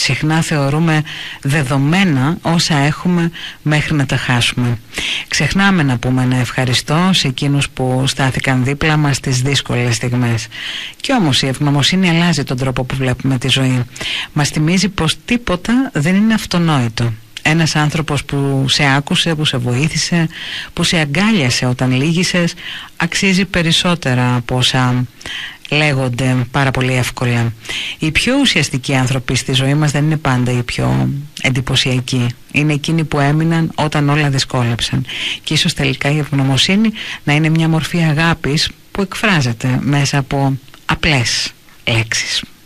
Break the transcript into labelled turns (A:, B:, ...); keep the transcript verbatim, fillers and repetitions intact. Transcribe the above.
A: Συχνά θεωρούμε δεδομένα όσα έχουμε μέχρι να τα χάσουμε. Ξεχνάμε να πούμε ένα ευχαριστώ σε εκείνους που στάθηκαν δίπλα μας στις δύσκολες στιγμές. Κι όμως η ευγνωμοσύνη αλλάζει τον τρόπο που βλέπουμε τη ζωή. Μας θυμίζει πως τίποτα δεν είναι αυτονόητο. Ένας άνθρωπος που σε άκουσε, που σε βοήθησε, που σε αγκάλιασε όταν λύγησες, αξίζει περισσότερα από όσα λέγονται πάρα πολύ εύκολα. Οι πιο ουσιαστικοί άνθρωποι στη ζωή μας δεν είναι πάντα οι πιο εντυπωσιακοί. Είναι εκείνοι που έμειναν όταν όλα δυσκόλεψαν. Και ίσως τελικά η ευγνωμοσύνη να είναι μια μορφή αγάπης που εκφράζεται μέσα από απλές λέξεις.